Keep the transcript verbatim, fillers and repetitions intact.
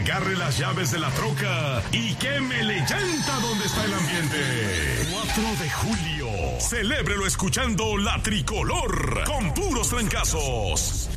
agarre las llaves de la troca y quémele llanta donde está el ambiente. cuatro de julio, celébrelo escuchando La Tricolor con puros trancazos.